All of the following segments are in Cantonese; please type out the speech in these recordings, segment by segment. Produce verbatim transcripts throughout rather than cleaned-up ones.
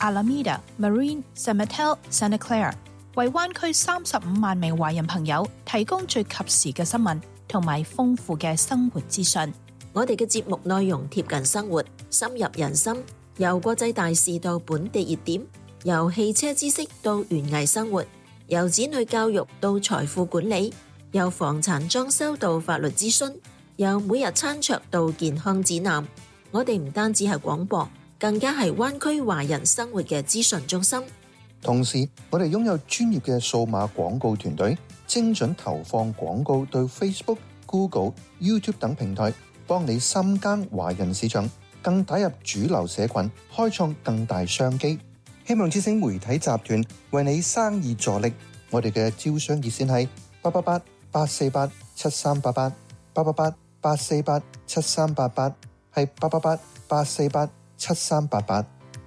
Alameda、Marine、San Mateo、Santa Clara， 為灣區三十五萬名華人朋友提供最及時嘅新聞同埋豐富嘅生活資訊。 我哋嘅節目內容貼近生活，深入人心，由國際大事到本地熱點，由汽車知識到園藝生活，由子女教育到財富管理，由房產裝修到法律諮詢，由每日餐桌到健康指南。我哋唔單止係廣播，更加係灣區華人生活嘅資訊中心。 同時，我哋擁有專業嘅數碼廣告團隊，精準投放廣告到 Facebook、Google、YouTube 等平台，幫你深耕華人市場，更打入主流社群，開創更大商機。希望之星媒體集團為你生意助力。我哋嘅招商熱線係八八八八四八七三八八，八八八八四八七三八八，係八八八八四八七三八八。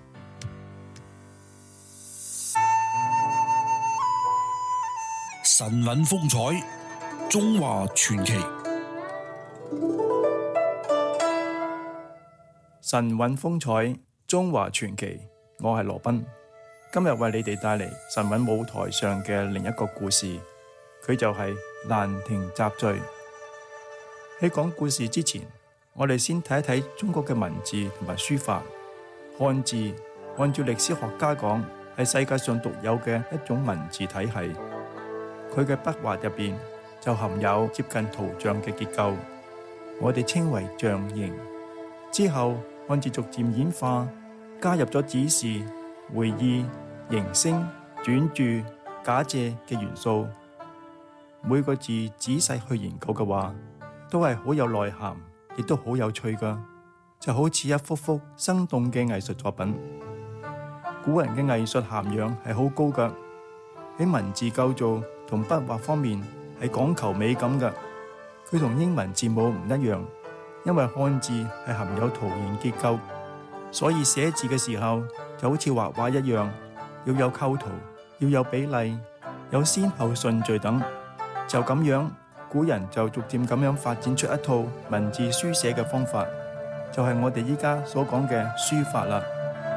神韻風采，中華傳奇。 神韻風采，中華傳奇。我係羅賓，今日為你哋帶嚟神韻舞台上嘅另一個故事，佢就係蘭亭集序。喺講故事之前，我哋先睇一睇中國嘅文字同埋書法。漢字按照歷史學家講，係世界上獨有嘅一種文字體系。佢嘅筆畫入邊就含有接近圖像嘅結構，我哋稱為象形。之後漢字逐漸演化，加入咗指示、會意、形聲、轉注、假借嘅元素。每個字仔細去研究嘅話，都係好有內涵，亦都好有趣噶，就好似一幅幅生動嘅藝術作品。古人嘅藝術涵養係好高噶，喺文字構造同筆畫方面係講求美感嘅。佢同英文字母唔一樣，因為漢字係含有圖形結構，所以寫字嘅時候就好似畫畫一樣，要有構圖，要有比例，有先後順序等。就咁樣，古人就逐漸咁樣發展出一套文字書寫嘅方法，就係我哋依家所講嘅書法啦。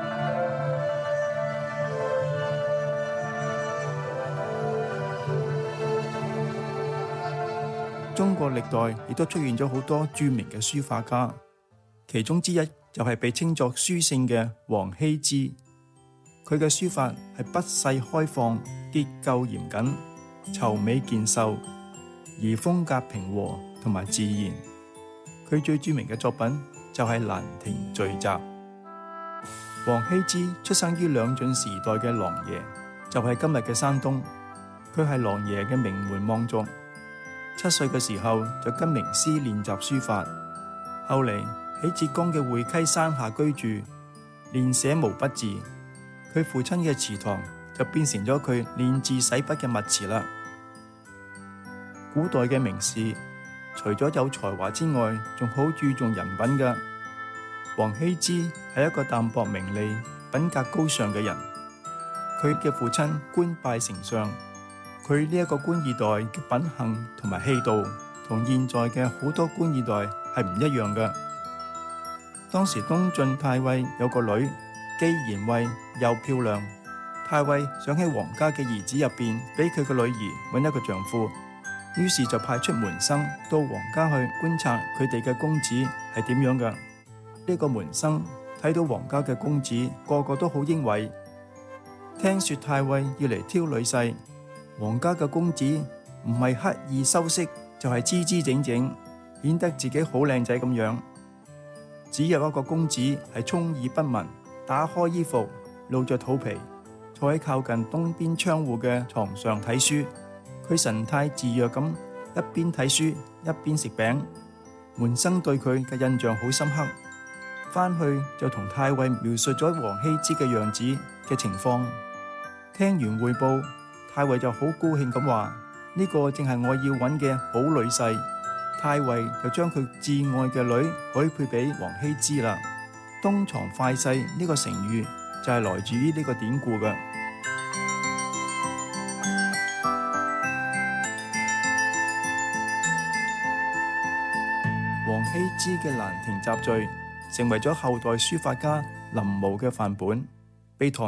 中國歷代亦都出現咗好多著名嘅書法家，其中之一就係被稱作書聖嘅王羲之。佢嘅書法係筆勢開放，結構嚴謹，愁美健秀，而風格平和同埋自然。佢最著名嘅作品就係《蘭亭序集》。王羲之出生於兩晉時代嘅琅琊，就係今日嘅山東。佢係琅琊嘅名門望族。七歲嘅時候就跟名師練習書法，後嚟喺浙江嘅會稽山下居住，練寫毛筆字。佢父親嘅祠堂就變成咗佢練字洗筆嘅墨池啦。古代嘅名士除咗有才華之外，仲好注重人品嘅。王羲之係一個淡泊名利、品格高尚嘅人。佢嘅父親官拜丞相。佢呢一個官二代嘅品行同埋氣度，同現在嘅好多官二代係唔一樣嘅。當時東晉太尉有個女，既賢惠又漂亮，太尉想喺皇家嘅兒子入邊俾佢個女兒揾一個丈夫，於是就派出門生到皇家去觀察佢哋嘅公子係點樣嘅。呢個門生睇到皇家嘅公子個個都好英偉，聽說太尉要嚟挑女婿。皇家嘅公子唔係刻意修飾，就係姿姿整整，顯得自己好靚仔咁樣。只有一個公子係充耳不聞，打開衣服露着肚皮，坐喺靠近東邊窗戶嘅床上睇書。佢神態自若咁，一邊睇書一邊食餅。門生對佢嘅印象好深刻，翻去就同太尉描述咗王羲之嘅樣子嘅情況。聽完匯報，太尉就好高興咁話：呢個正係我要揾嘅好女婿。太尉就將佢至愛嘅女許配俾王羲之啦。東床快婿呢個成語就係來自於呢個典故嘅。王羲之嘅《蘭亭集序》成為咗後代書法家臨摹嘅範本，被唐